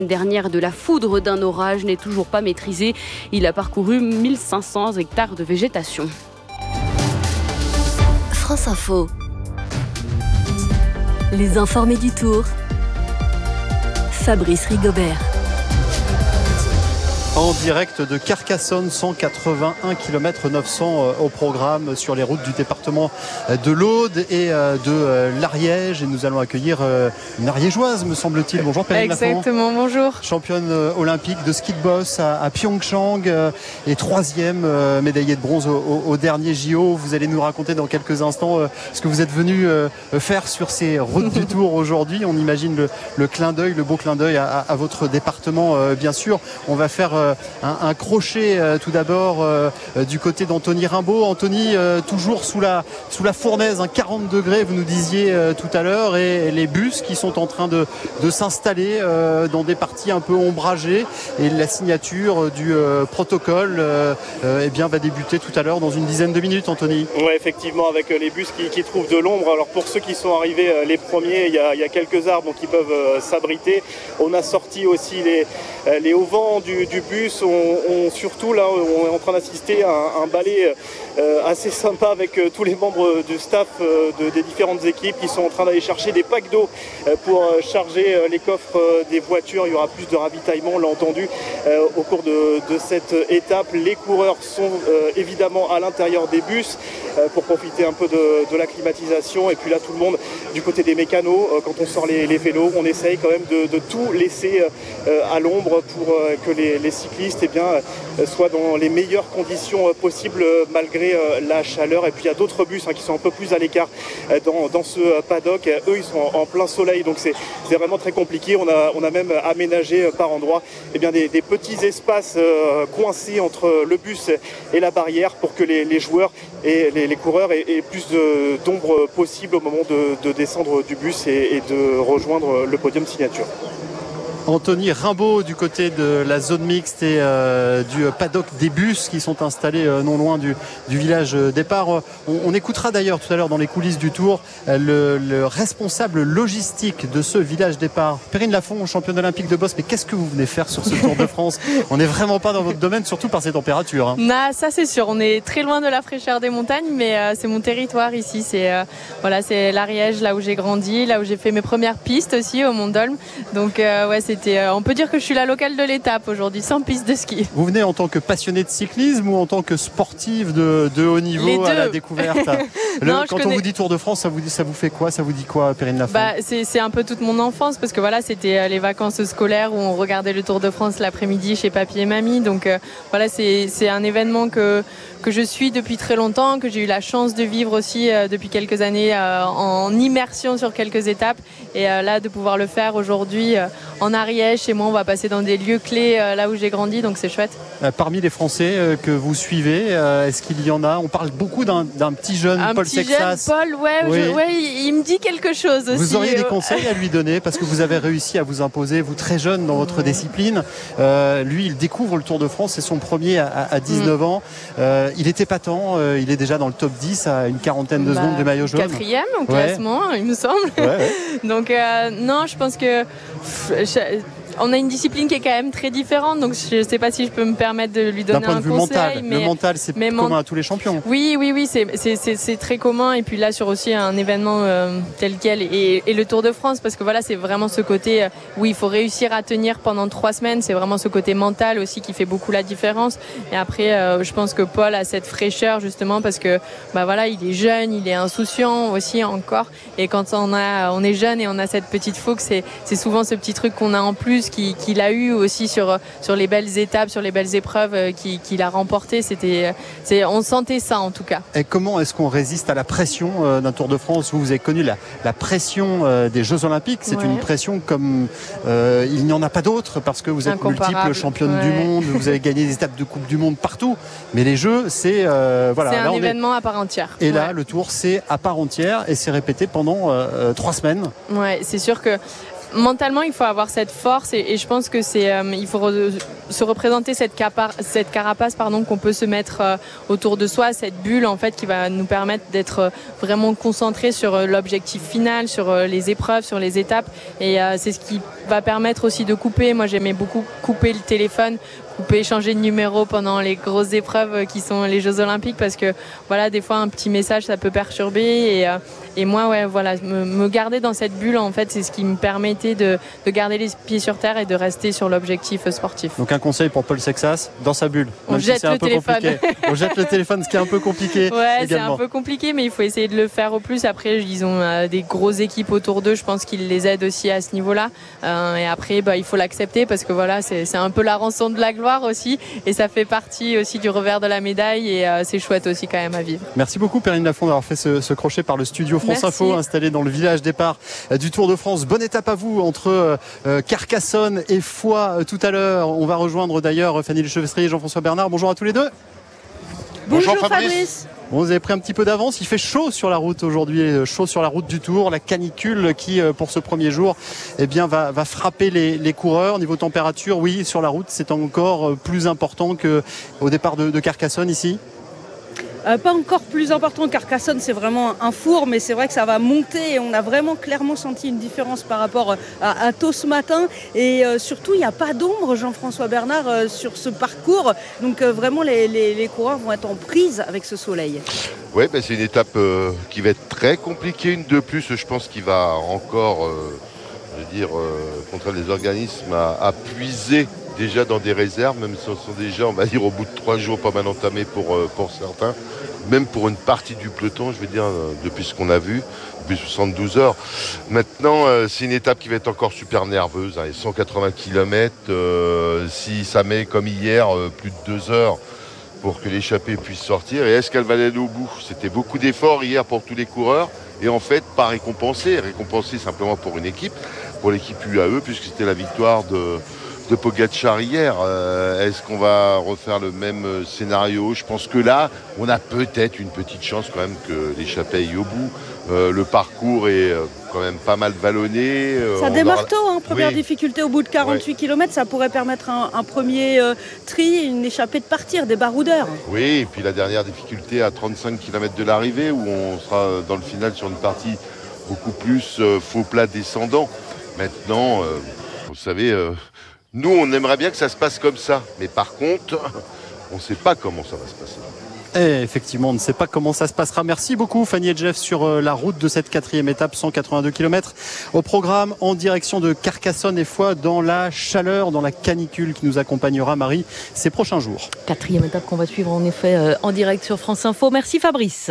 Dernière de la foudre d'un orage n'est toujours pas maîtrisée. Il a parcouru 1500 hectares de végétation. France Info. Les informés du Tour. Fabrice Rigobert. En direct de Carcassonne, 181 km 900 au programme sur les routes du département de l'Aude et de l'Ariège. Et nous allons accueillir une ariégeoise, me semble-t-il. Bonjour Perrine Lafont. Exactement, bonjour. Championne olympique de ski de boss à Pyeongchang et troisième médaillée de bronze au dernier JO. Vous allez nous raconter dans quelques instants ce que vous êtes venu faire sur ces routes du Tour aujourd'hui. On imagine le clin d'œil, le beau clin d'œil à votre département, bien sûr. On va faire un crochet tout d'abord du côté d'Anthony Rimbaud. Anthony, toujours sous la fournaise, 40 degrés, vous nous disiez tout à l'heure, et les bus qui sont en train de s'installer dans des parties un peu ombragées, et la signature du protocole va débuter tout à l'heure dans une dizaine de minutes, Anthony. Oui, effectivement, avec les bus qui trouvent de l'ombre. Alors pour ceux qui sont arrivés les premiers, il y a quelques arbres qui peuvent s'abriter. On a sorti aussi les auvents du bus. Surtout là, on est en train d'assister à un balai assez sympa avec tous les membres du staff des différentes équipes qui sont en train d'aller chercher des packs d'eau pour charger les coffres des voitures. Il y aura plus de ravitaillement, on l'a entendu, au cours de cette étape. Les coureurs sont évidemment à l'intérieur des bus pour profiter un peu de la climatisation. Et puis là, tout le monde du côté des mécanos, quand on sort les vélos, on essaye quand même de tout laisser à l'ombre pour que les cyclistes soient dans les meilleures conditions possibles malgré la chaleur. Et puis il y a d'autres bus qui sont un peu plus à l'écart dans ce paddock. Eux, ils sont en plein soleil, donc c'est vraiment très compliqué. On a même aménagé par endroits des petits espaces coincés entre le bus et la barrière pour que les joueurs et les coureurs aient plus d'ombre possible au moment de descendre du bus et de rejoindre le podium signature. Anthony Rimbaud du côté de la zone mixte et du paddock des bus qui sont installés non loin du village départ. On écoutera d'ailleurs tout à l'heure dans les coulisses du Tour le responsable logistique de ce village départ. Perrine Lafont, championne olympique de boss, mais qu'est-ce que vous venez faire sur ce Tour de France? On n'est vraiment pas dans votre domaine, surtout par ces températures. Ça c'est sûr, on est très loin de la fraîcheur des montagnes, mais c'est mon territoire ici. C'est l'Ariège, là où j'ai grandi, là où j'ai fait mes premières pistes aussi au Mont d'Olme. Donc on peut dire que je suis la locale de l'étape aujourd'hui, sans piste de ski. Vous venez en tant que passionnée de cyclisme ou en tant que sportive de haut niveau à la découverte? Quand on vous dit Tour de France, ça vous fait quoi? Ça vous dit quoi, Perrine Lafont? C'est un peu toute mon enfance, parce que c'était les vacances scolaires où on regardait le Tour de France l'après-midi chez papy et mamie. Donc c'est un événement que je suis depuis très longtemps, que j'ai eu la chance de vivre aussi depuis quelques années en immersion sur quelques étapes. Et là, de pouvoir le faire aujourd'hui en Ariège, chez moi, on va passer dans des lieux clés là où j'ai grandi, donc c'est chouette. Parmi les Français que vous suivez, est-ce qu'il y en a? On parle beaucoup d'un petit jeune, Paul Sexas. Paul, il me dit quelque chose aussi. Vous auriez des conseils à lui donner, parce que vous avez réussi à vous imposer, vous très jeune dans votre discipline. Lui, il découvre le Tour de France, c'est son premier à 19 ans. Il est épatant, il est déjà dans le top 10 à une quarantaine de secondes du maillot jaune. 4e au classement, il me semble. Donc non, je pense que on a une discipline qui est quand même très différente, donc je ne sais pas si je peux me permettre de lui donner un conseil. D'un point de vue mental, le mental, c'est commun à tous les champions. Oui, c'est très commun. Et puis là, sur aussi un événement tel quel et le Tour de France, parce que c'est vraiment ce côté où il faut réussir à tenir pendant 3 semaines. C'est vraiment ce côté mental aussi qui fait beaucoup la différence. Et après, je pense que Paul a cette fraîcheur justement parce que il est jeune, il est insouciant aussi encore. Et quand on est jeune et on a cette petite fougue, c'est souvent ce petit truc qu'on a en plus qu'il a eu aussi sur les belles étapes, sur les belles épreuves qu'il a remportées. On sentait ça en tout cas. Et comment est-ce qu'on résiste à la pression d'un Tour de France? Vous avez connu la pression des Jeux Olympiques. C'est une pression comme il n'y en a pas d'autre, parce que vous êtes multiple championne du monde, vous avez gagné des étapes de Coupe du Monde partout. Mais les Jeux, c'est un événement à part entière. Et là, le Tour, c'est à part entière et c'est répété pendant 3 semaines. Ouais, c'est sûr que mentalement, il faut avoir cette force et je pense que il faut se représenter cette carapace qu'on peut se mettre autour de soi, cette bulle en fait qui va nous permettre d'être vraiment concentré sur l'objectif final, sur les épreuves, sur les étapes et c'est ce qui va permettre aussi de couper. Moi, j'aimais beaucoup couper le téléphone, changer de numéro pendant les grosses épreuves qui sont les Jeux Olympiques parce que voilà, des fois un petit message ça peut perturber et moi me garder dans cette bulle en fait c'est ce qui me permettait de garder les pieds sur terre et de rester sur l'objectif sportif. Donc un conseil pour Paul Sexas, dans sa bulle. On jette le téléphone. On jette le téléphone, ce qui est un peu compliqué. Ouais, également. C'est un peu compliqué mais il faut essayer de le faire au plus. Après ils ont des grosses équipes autour d'eux, je pense qu'ils les aident aussi à ce niveau-là et après il faut l'accepter parce que voilà c'est un peu la rançon de la gloire aussi et ça fait partie aussi du revers de la médaille et c'est chouette aussi quand même à vivre. Merci beaucoup Perrine Lafont d'avoir fait ce crochet par le studio France Info installé dans le village départ du Tour de France. Bonne étape à vous entre Carcassonne et Foix tout à l'heure. On va rejoindre d'ailleurs Fanny Lechevestrier et Jean-François Bernard. Bonjour à tous les deux. Bonjour Fabrice. Bon, vous avez pris un petit peu d'avance, il fait chaud sur la route aujourd'hui, chaud sur la route du Tour, la canicule qui pour ce premier jour va frapper les coureurs. Niveau température, oui, sur la route c'est encore plus important qu'au départ de Carcassonne ici. Pas encore plus important que Carcassonne, c'est vraiment un four, mais c'est vrai que ça va monter et on a vraiment clairement senti une différence par rapport à tôt ce matin et surtout il n'y a pas d'ombre, Jean-François Bernard, sur ce parcours, donc vraiment les coureurs vont être en prise avec ce soleil. Oui, c'est une étape qui va être très compliquée, une de plus, je pense qu'il va encore contraindre les organismes à puiser déjà dans des réserves, même si ce sont déjà, on va dire, au bout de 3 jours pas mal entamés pour certains, même pour une partie du peloton, je veux dire, depuis ce qu'on a vu, depuis 72 heures. Maintenant, c'est une étape qui va être encore super nerveuse, hein, 180 km, si ça met comme hier plus de 2 heures pour que l'échappée puisse sortir, et est-ce qu'elle va aller au bout? C'était beaucoup d'efforts hier pour tous les coureurs, et en fait, pas récompensé simplement pour une équipe, pour l'équipe UAE, puisque c'était la victoire de Pogačar hier. Est-ce qu'on va refaire le même scénario? Je pense que là, on a peut-être une petite chance quand même que l'échappée aille au bout. Le parcours est quand même pas mal vallonné. Ça démarre tôt, première difficulté au bout de 48 km, ça pourrait permettre un premier tri, une échappée de partir, des baroudeurs. Oui, et puis la dernière difficulté à 35 km de l'arrivée, où on sera dans le final sur une partie beaucoup plus faux plat descendant. Maintenant, vous savez... nous, on aimerait bien que ça se passe comme ça. Mais par contre, on ne sait pas comment ça va se passer. Et effectivement, on ne sait pas comment ça se passera. Merci beaucoup Fanny et Jeff sur la route de cette 4e étape, 182 km. Au programme, en direction de Carcassonne et Foix, dans la chaleur, dans la canicule qui nous accompagnera, Marie, ces prochains jours. 4e étape qu'on va suivre en effet en direct sur France Info. Merci Fabrice.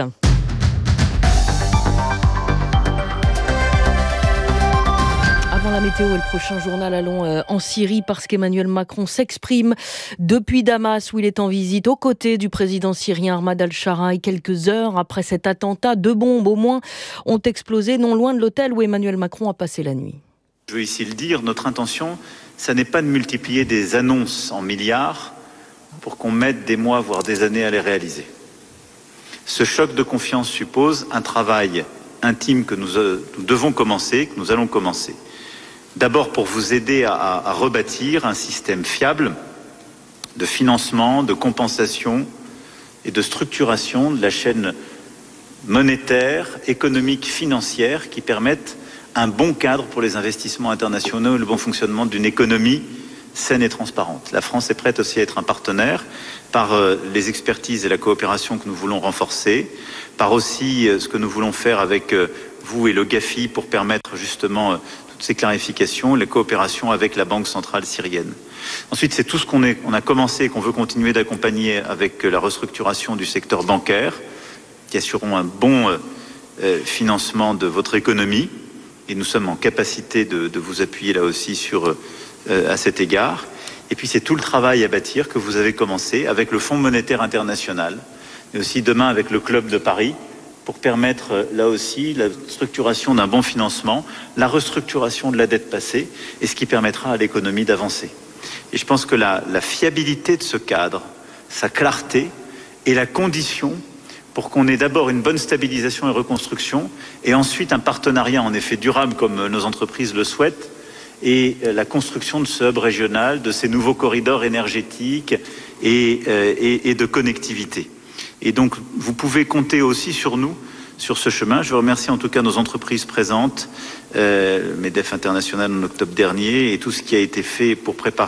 Avant la météo et le prochain journal, allons en Syrie parce qu'Emmanuel Macron s'exprime depuis Damas où il est en visite aux côtés du président syrien Ahmad al-Shara. Quelques heures après cet attentat, 2 bombes au moins ont explosé non loin de l'hôtel où Emmanuel Macron a passé la nuit. Je veux ici le dire, notre intention, ça n'est pas de multiplier des annonces en milliards pour qu'on mette des mois, voire des années à les réaliser. Ce choc de confiance suppose un travail intime que nous devons commencer, que nous allons commencer. D'abord pour vous aider à rebâtir un système fiable de financement, de compensation et de structuration de la chaîne monétaire, économique, financière qui permettent un bon cadre pour les investissements internationaux et le bon fonctionnement d'une économie saine et transparente. La France est prête aussi à être un partenaire par les expertises et la coopération que nous voulons renforcer, par aussi ce que nous voulons faire avec vous et le GAFI pour permettre justement ces clarifications, les coopérations avec la Banque centrale syrienne. Ensuite, c'est tout ce qu'on a commencé et qu'on veut continuer d'accompagner avec la restructuration du secteur bancaire, qui assureront un bon financement de votre économie. Et nous sommes en capacité de vous appuyer là aussi à cet égard. Et puis, c'est tout le travail à bâtir que vous avez commencé avec le Fonds monétaire international, mais aussi demain avec le Club de Paris, pour permettre là aussi la structuration d'un bon financement, la restructuration de la dette passée et ce qui permettra à l'économie d'avancer. Et je pense que la fiabilité de ce cadre, sa clarté est la condition pour qu'on ait d'abord une bonne stabilisation et reconstruction et ensuite un partenariat en effet durable comme nos entreprises le souhaitent et la construction de ce hub régional, de ces nouveaux corridors énergétiques et de connectivité. Et donc, vous pouvez compter aussi sur nous, sur ce chemin. Je remercie en tout cas nos entreprises présentes, MEDEF International en octobre dernier, et tout ce qui a été fait pour préparer